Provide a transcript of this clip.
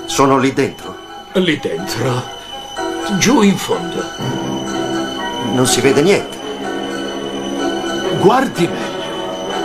Sono lì dentro. Lì dentro. Giù in fondo. Non si vede niente. Guardi me.